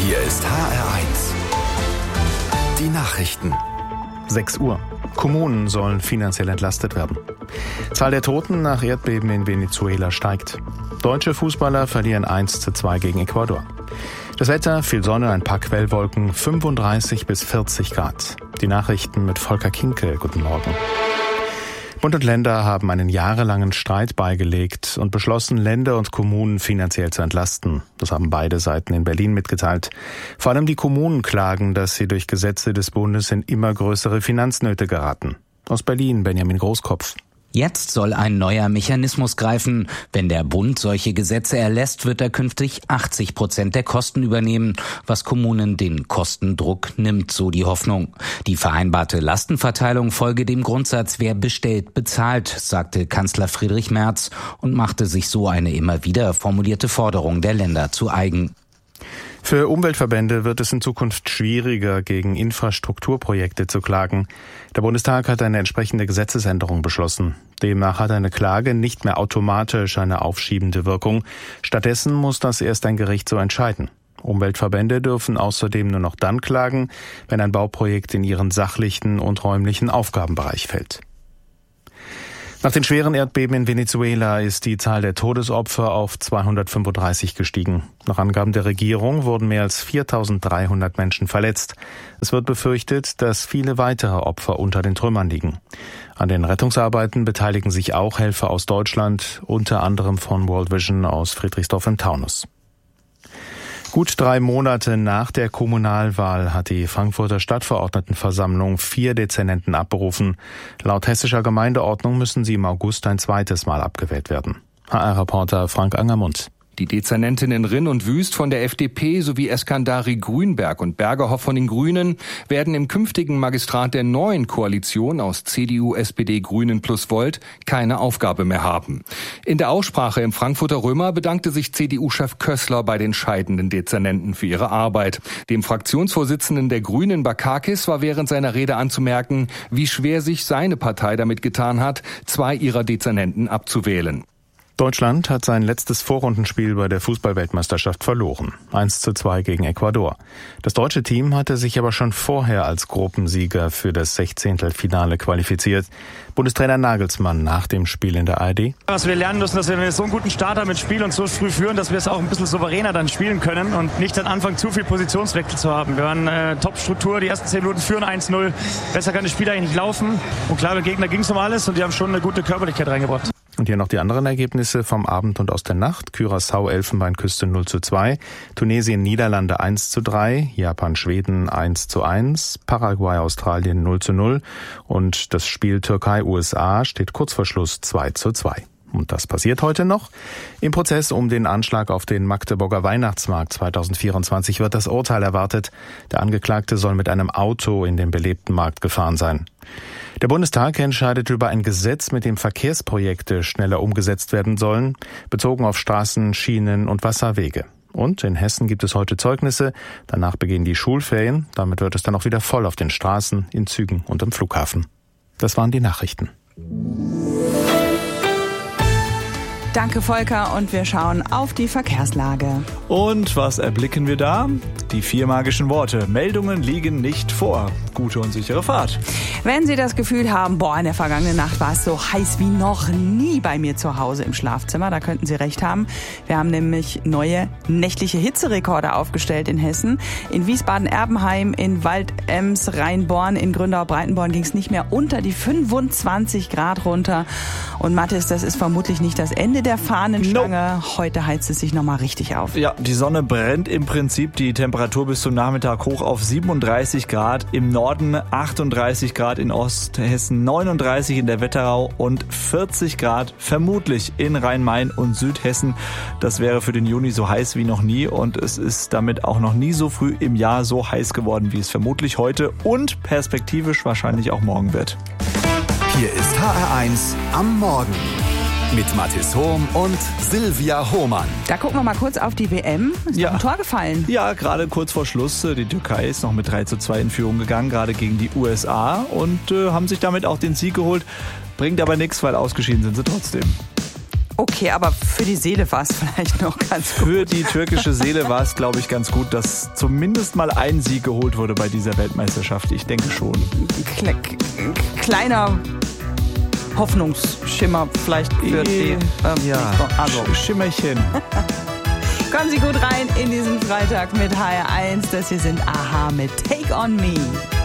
Hier ist HR1. Die Nachrichten. 6 Uhr. Kommunen sollen finanziell entlastet werden. Zahl der Toten nach Erdbeben in Venezuela steigt. Deutsche Fußballer verlieren 1:2 gegen Ecuador. Das Wetter, viel Sonne, ein paar Quellwolken, 35 bis 40 Grad. Die Nachrichten mit Volker Kinkel. Guten Morgen. Bund und Länder haben einen jahrelangen Streit beigelegt und beschlossen, Länder und Kommunen finanziell zu entlasten. Das haben beide Seiten in Berlin mitgeteilt. Vor allem die Kommunen klagen, dass sie durch Gesetze des Bundes in immer größere Finanznöte geraten. Aus Berlin, Benjamin Großkopf. Jetzt soll ein neuer Mechanismus greifen. Wenn der Bund solche Gesetze erlässt, wird er künftig 80% der Kosten übernehmen, was Kommunen den Kostendruck nimmt, so die Hoffnung. Die vereinbarte Lastenverteilung folge dem Grundsatz, wer bestellt, bezahlt, sagte Kanzler Friedrich Merz und machte sich so eine immer wieder formulierte Forderung der Länder zu eigen. Für Umweltverbände wird es in Zukunft schwieriger, gegen Infrastrukturprojekte zu klagen. Der Bundestag hat eine entsprechende Gesetzesänderung beschlossen. Demnach hat eine Klage nicht mehr automatisch eine aufschiebende Wirkung. Stattdessen muss das erst ein Gericht so entscheiden. Umweltverbände dürfen außerdem nur noch dann klagen, wenn ein Bauprojekt in ihren sachlichen und räumlichen Aufgabenbereich fällt. Nach den schweren Erdbeben in Venezuela ist die Zahl der Todesopfer auf 235 gestiegen. Nach Angaben der Regierung wurden mehr als 4.300 Menschen verletzt. Es wird befürchtet, dass viele weitere Opfer unter den Trümmern liegen. An den Rettungsarbeiten beteiligen sich auch Helfer aus Deutschland, unter anderem von World Vision aus Friedrichsdorf im Taunus. Gut 3 Monate nach der Kommunalwahl hat die Frankfurter Stadtverordnetenversammlung 4 Dezernenten abberufen. Laut hessischer Gemeindeordnung müssen sie im August ein zweites Mal abgewählt werden. HR-Reporter Frank Angermund. Die Dezernentinnen Rinn und Wüst von der FDP sowie Eskandari Grünberg und Bergerhoff von den Grünen werden im künftigen Magistrat der neuen Koalition aus CDU, SPD, Grünen plus Volt keine Aufgabe mehr haben. In der Aussprache im Frankfurter Römer bedankte sich CDU-Chef Kössler bei den scheidenden Dezernenten für ihre Arbeit. Dem Fraktionsvorsitzenden der Grünen Bakakis war während seiner Rede anzumerken, wie schwer sich seine Partei damit getan hat, 2 ihrer Dezernenten abzuwählen. Deutschland hat sein letztes Vorrundenspiel bei der Fußball-Weltmeisterschaft verloren. 1:2 gegen Ecuador. Das deutsche Team hatte sich aber schon vorher als Gruppensieger für das 16. qualifiziert. Bundestrainer Nagelsmann nach dem Spiel in der ARD. Was wir lernen müssen, dass wir so einen guten Start haben mit Spiel und so früh führen, dass wir es auch ein bisschen souveräner dann spielen können und nicht am Anfang zu viel Positionswechsel zu haben. Wir waren Top-Struktur, die ersten 10 Minuten führen 1:0. Besser kann das Spiel eigentlich nicht laufen. Und klar, der Gegner ging es um alles und die haben schon eine gute Körperlichkeit reingebracht. Und hier noch die anderen Ergebnisse vom Abend und aus der Nacht. Curaçao, Elfenbeinküste 0:2, Tunesien, Niederlande 1:3, Japan, Schweden 1:1, Paraguay, Australien 0:0 und das Spiel Türkei, USA steht kurz vor Schluss 2:2. Und das passiert heute noch. Im Prozess um den Anschlag auf den Magdeburger Weihnachtsmarkt 2024 wird das Urteil erwartet. Der Angeklagte soll mit einem Auto in den belebten Markt gefahren sein. Der Bundestag entscheidet über ein Gesetz, mit dem Verkehrsprojekte schneller umgesetzt werden sollen, bezogen auf Straßen, Schienen und Wasserwege. Und in Hessen gibt es heute Zeugnisse. Danach beginnen die Schulferien. Damit wird es dann auch wieder voll auf den Straßen, in Zügen und am Flughafen. Das waren die Nachrichten. Danke, Volker, und wir schauen auf die Verkehrslage. Und was erblicken wir da? Die 4 magischen Worte. Meldungen liegen nicht vor. Gute und sichere Fahrt. Wenn Sie das Gefühl haben, in der vergangenen Nacht war es so heiß wie noch nie bei mir zu Hause im Schlafzimmer, da könnten Sie recht haben. Wir haben nämlich neue nächtliche Hitzerekorde aufgestellt in Hessen. In Wiesbaden-Erbenheim, in Waldems, Rheinborn, in Gründau-Breitenborn ging es nicht mehr unter die 25 Grad runter. Und Mathis, das ist vermutlich nicht das Ende der Fahnenstange. No. Heute heizt es sich nochmal richtig auf. Ja, die Sonne brennt im Prinzip. Die Temperatur bis zum Nachmittag hoch auf 37 Grad. Im Norden 38 Grad, in Osthessen 39 in der Wetterau und 40 Grad vermutlich in Rhein-Main und Südhessen. Das wäre für den Juni so heiß wie noch nie und es ist damit auch noch nie so früh im Jahr so heiß geworden, wie es vermutlich heute und perspektivisch wahrscheinlich auch morgen wird. Hier ist HR1 am Morgen. Mit Mathis Hohm und Silvia Hohmann. Da gucken wir mal kurz auf die WM. Ist noch ein Tor gefallen. Ja, gerade kurz vor Schluss. Die Türkei ist noch mit 3:2 in Führung gegangen, gerade gegen die USA und haben sich damit auch den Sieg geholt. Bringt aber nichts, weil ausgeschieden sind sie trotzdem. Okay, aber für die Seele war es vielleicht noch ganz gut. Für die türkische Seele war es, glaube ich, ganz gut, dass zumindest mal ein Sieg geholt wurde bei dieser Weltmeisterschaft. Ich denke schon. Kleiner Hoffnungsschimmer vielleicht für die... Schimmerchen. Kommen Sie gut rein in diesen Freitag mit HR1. Das hier sind Aha mit Take On Me.